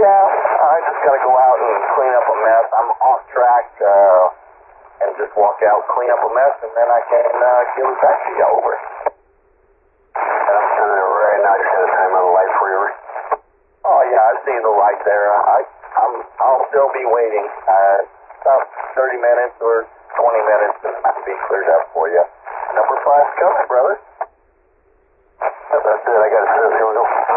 yeah, I just got to go out and clean up a mess. I'm off track and just walk out, clean up a mess, and then I can give it back to you over. And I'm sending it right now. Just got a time on the light for you. Oh, yeah, I see the light there. I'll still be waiting. About 30 minutes or 20 minutes and I'll be cleared up for you. Number 5's coming, brother. That's it. I got it. Here we go.